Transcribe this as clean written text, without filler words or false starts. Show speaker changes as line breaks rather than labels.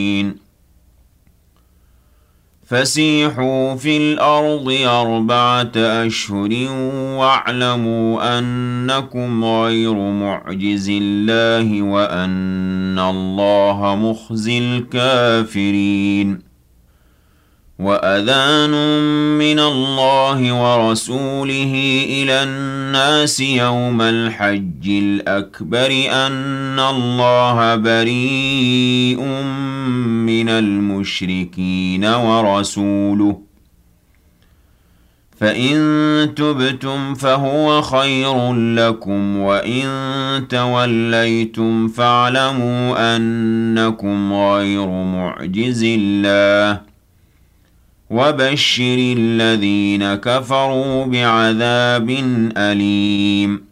فسيحوا في الأرض 4 أشهر واعلموا أنكم غير معجز الله وأن الله مخزي الكافرين. وأذان من الله ورسوله إلى الناس يوم الحج الأكبر أن الله بريء من المشركين ورسوله فإن تبتم فهو خير لكم وإن توليتم فاعلموا أنكم غير معجز الله وبشر الذين كفروا بعذاب أليم.